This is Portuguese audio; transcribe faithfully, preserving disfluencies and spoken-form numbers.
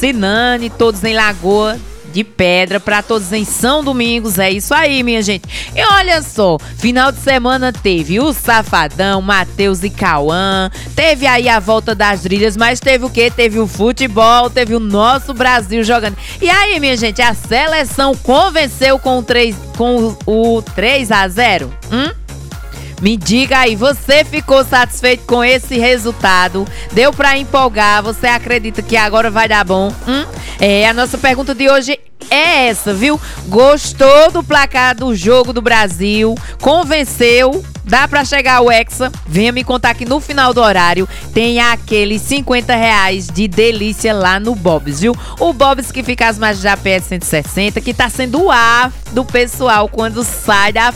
Sinane, todos em Lagoa de Pedra, para todos em São Domingos. É isso aí, minha gente. E olha só, final de semana teve o Safadão, Matheus e Cauã, teve aí a volta das trilhas, mas teve o quê? Teve o futebol, teve o nosso Brasil jogando. E aí, minha gente, a seleção convenceu com o três, com o três a zero? Hum? Me diga aí, você ficou satisfeito com esse resultado? Deu pra empolgar? Você acredita que agora vai dar bom? Hum? É, a nossa pergunta de hoje é essa, viu? Gostou do placar do jogo do Brasil? Convenceu? Dá pra chegar ao Hexa? Venha me contar que no final do horário tem aqueles cinquenta reais de delícia lá no Bob's, viu? O Bob's que fica às margens da P S cento e sessenta, que tá sendo o ar do pessoal quando sai da